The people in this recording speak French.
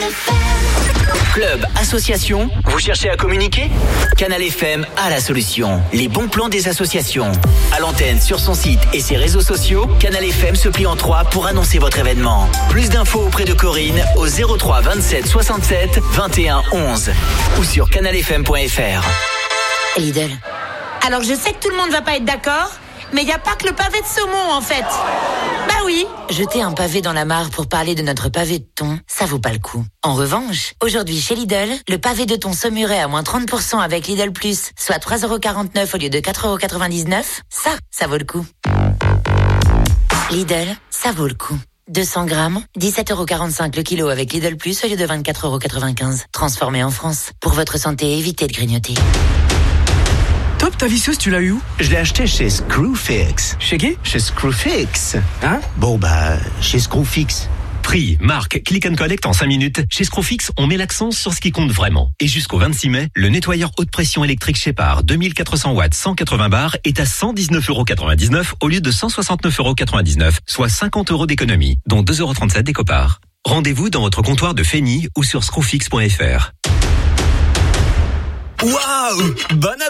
Club, association, vous cherchez à communiquer? Canal FM a la solution. Les bons plans des associations. À l'antenne, sur son site et ses réseaux sociaux, Canal FM se plie en 3 pour annoncer votre événement. Plus d'infos auprès de Corinne au 03 27 67 21 11 ou sur canalfm.fr. Lidl. Alors je sais que tout le monde va pas être d'accord, mais il n'y a pas que le pavé de saumon en fait. Bah oui. Jeter un pavé dans la mare pour parler de notre pavé de thon, ça vaut pas le coup. En revanche, aujourd'hui chez Lidl, le pavé de thon saumuré à moins 30% avec Lidl Plus, soit 3,49€ au lieu de 4,99€, ça vaut le coup. Lidl, ça vaut le coup. 200 grammes, 17,45€ le kilo avec Lidl Plus au lieu de 24,95€. Transformé en France. Pour votre santé, évitez de grignoter. Top, ta visseuse, tu l'as eu où? Je l'ai acheté chez Screwfix. Chez qui? Chez Screwfix. Hein? Bon, chez Screwfix. Prix, marque, click and collect en 5 minutes. Chez Screwfix, on met l'accent sur ce qui compte vraiment. Et jusqu'au 26 mai, le nettoyeur haute pression électrique Shepard 2400 watts 180 bars est à 119,99€ au lieu de 169,99€, soit 50€ d'économie, dont 2,37€ d'éco-part. Rendez-vous dans votre comptoir de Fény ou sur screwfix.fr. Waouh! Bon